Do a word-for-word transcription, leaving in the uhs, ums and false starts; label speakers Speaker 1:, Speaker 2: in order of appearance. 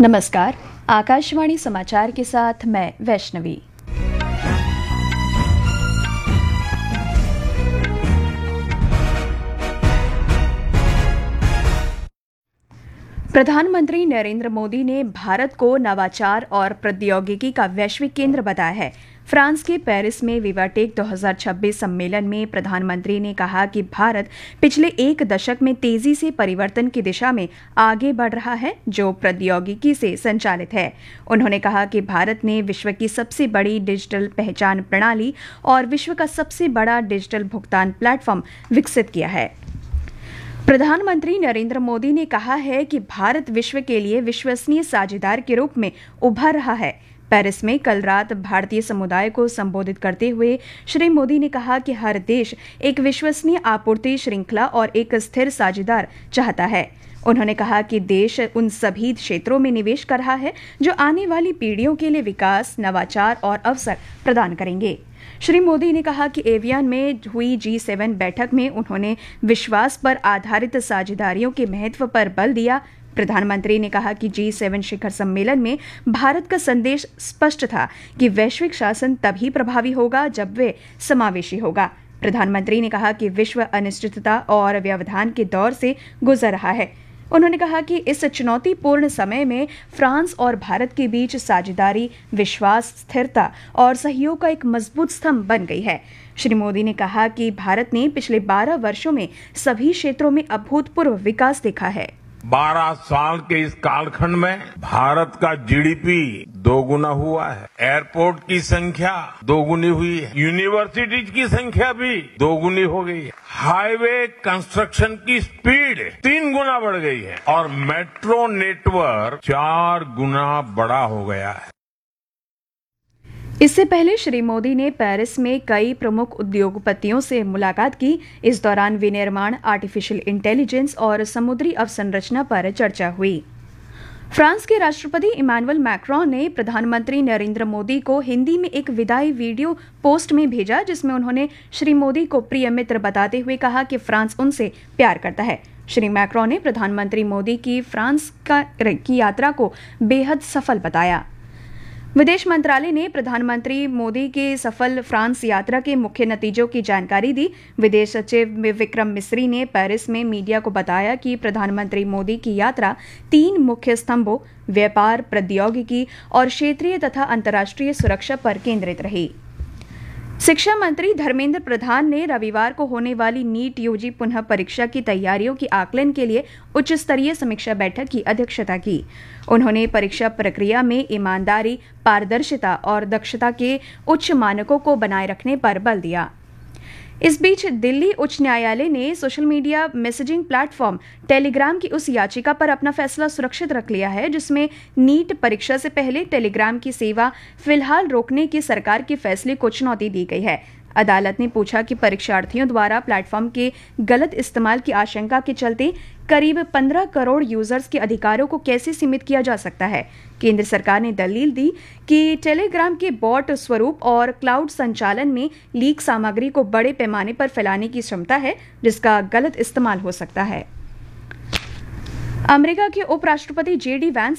Speaker 1: नमस्कार, आकाशवाणी समाचार के साथ मैं वैष्णवी। प्रधानमंत्री नरेंद्र मोदी ने भारत को नवाचार और प्रौद्योगिकी का वैश्विक केंद्र बताया है। फ्रांस के पेरिस में विवाटेक दो हज़ार छब्बीस सम्मेलन में प्रधानमंत्री ने कहा कि भारत पिछले एक दशक में तेजी से परिवर्तन की दिशा में आगे बढ़ रहा है, जो प्रौद्योगिकी से संचालित है। उन्होंने कहा कि भारत ने विश्व की सबसे बड़ी डिजिटल पहचान प्रणाली और विश्व का सबसे बड़ा डिजिटल भुगतान प्लेटफॉर्म विकसित किया है। प्रधानमंत्री नरेंद्र मोदी ने कहा है कि भारत विश्व के लिए विश्वसनीय साझेदार के रूप में उभर रहा है। पेरिस में कल रात भारतीय समुदाय को संबोधित करते हुए श्री मोदी ने कहा कि हर देश एक विश्वसनीय आपूर्ति श्रृंखला और एक स्थिर साझेदार चाहता है। उन्होंने कहा कि देश उन सभी क्षेत्रों में निवेश कर रहा है जो आने वाली पीढ़ियों के लिए विकास, नवाचार और अवसर प्रदान करेंगे। श्री मोदी ने कहा कि एवियन में हुई जी सेवन बैठक में उन्होंने विश्वास पर आधारित साझेदारियों के महत्व पर बल दिया। प्रधानमंत्री ने कहा कि जी सेवन शिखर सम्मेलन में भारत का संदेश स्पष्ट था कि वैश्विक शासन तभी प्रभावी होगा जब वे समावेशी होगा। प्रधानमंत्री ने कहा कि विश्व अनिश्चितता और व्यवधान के दौर से गुजर रहा है। उन्होंने कहा कि इस चुनौतीपूर्ण समय में फ्रांस और भारत के बीच साझेदारी, विश्वास, स्थिरता और सहयोग का एक मजबूत स्तंभ बन गई है। श्री मोदी ने कहा कि भारत ने पिछले बारह वर्षों में सभी क्षेत्रों में अभूतपूर्व विकास देखा है।
Speaker 2: बारह साल के इस कालखंड में भारत का जीडीपी दोगुना हुआ है, एयरपोर्ट की संख्या दोगुनी हुई है, यूनिवर्सिटीज की संख्या भी दोगुनी हो गई है, हाईवे कंस्ट्रक्शन की स्पीड तीन गुना बढ़ गई है और मेट्रो नेटवर्क चार गुना बड़ा हो गया है।
Speaker 1: इससे पहले श्री मोदी ने पेरिस में कई प्रमुख उद्योगपतियों से मुलाकात की। इस दौरान विनिर्माण, आर्टिफिशियल इंटेलिजेंस और समुद्री अवसंरचना पर चर्चा हुई। फ्रांस के राष्ट्रपति इमैनुअल मैक्रोन ने प्रधानमंत्री नरेंद्र मोदी को हिंदी में एक विदाई वीडियो पोस्ट में भेजा, जिसमें उन्होंने श्री मोदी को प्रिय मित्र बताते हुए कहा कि फ्रांस उनसे प्यार करता है। श्री मैक्रोन ने प्रधानमंत्री मोदी की फ्रांस का, की यात्रा को बेहद सफल बताया। विदेश मंत्रालय ने प्रधानमंत्री मोदी के सफल फ्रांस यात्रा के मुख्य नतीजों की जानकारी दी। विदेश सचिव विक्रम मिस्री ने पेरिस में मीडिया को बताया कि प्रधानमंत्री मोदी की यात्रा तीन मुख्य स्तंभों, व्यापार, प्रौद्योगिकी और क्षेत्रीय तथा अंतर्राष्ट्रीय सुरक्षा पर केंद्रित रही। शिक्षा मंत्री धर्मेंद्र प्रधान ने रविवार को होने वाली नीट यूजी पुनः परीक्षा की तैयारियों की आकलन के लिए उच्च स्तरीय समीक्षा बैठक की अध्यक्षता की। उन्होंने परीक्षा प्रक्रिया में ईमानदारी, पारदर्शिता और दक्षता के उच्च मानकों को बनाए रखने पर बल दिया। इस बीच दिल्ली उच्च न्यायालय ने social media messaging platform Telegram की उस याचिका पर अपना फैसला सुरक्षित रख लिया है जिसमें नीट परीक्षा से पहले टेलीग्राम की सेवा फिलहाल रोकने के सरकार के फैसले को चुनौती दी गई है। अदालत ने पूछा कि परीक्षार्थियों द्वारा प्लेटफॉर्म के गलत इस्तेमाल की आशंका के चलते करीब पंद्रह करोड़ यूजर्स के अधिकारों को कैसे सीमित किया जा सकता है। केंद्र सरकार ने दलील दी कि टेलीग्राम के बॉट स्वरूप और क्लाउड संचालन में लीक सामग्री को बड़े पैमाने पर फैलाने की क्षमता है, जिसका गलत इस्तेमाल हो सकता है। अमेरिका के उपराष्ट्रपति जे डी वैंस